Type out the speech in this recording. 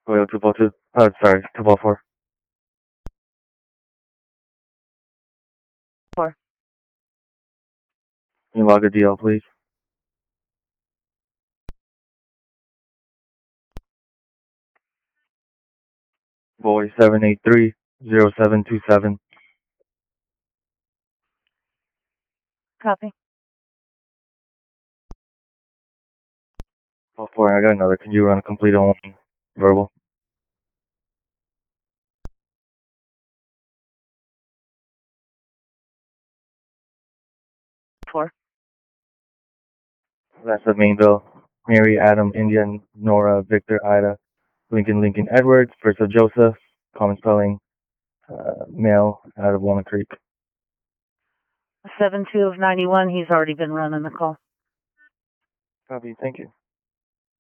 Royal 242. Sorry, 244. 4. Can you log a DL, please? Boy 783-0727. Copy. Oh, boy, I got another. Can you run a complete on verbal? Four. That's the main bill. Mary, Adam, Indian, Nora, Victor, Ida, Lincoln, Edward, first of Joseph, common spelling, male, out of Walnut Creek. 7-2 of 91. He's already been running the call. Copy, thank you.